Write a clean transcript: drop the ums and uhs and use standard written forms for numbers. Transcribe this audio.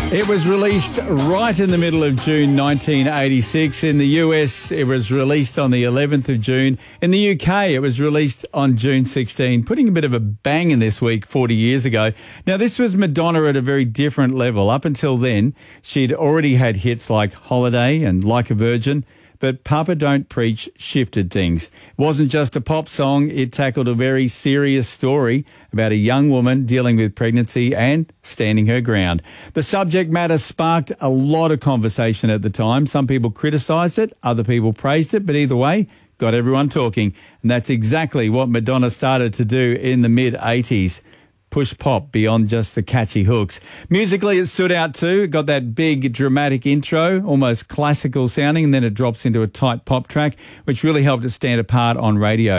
It was released right in the middle of June 1986. In the US, it was released on the 11th of June. In the UK, it was released on June 16, putting a bit of a bang in this week 40 years ago. Now, this was Madonna at a very different level. Up until then, she'd already had hits like Holiday and Like a Virgin, but Papa Don't Preach shifted things. It wasn't just a pop song. It tackled a very serious story about a young woman dealing with pregnancy and standing her ground. The subject matter sparked a lot of conversation at the time. Some people criticised it, other people praised it, but either way, got everyone talking. And that's exactly what Madonna started to do in the mid-80s. Push pop beyond just the catchy hooks. Musically, it stood out too. It got that big dramatic intro, almost classical sounding, and then it drops into a tight pop track, which really helped it stand apart on radio.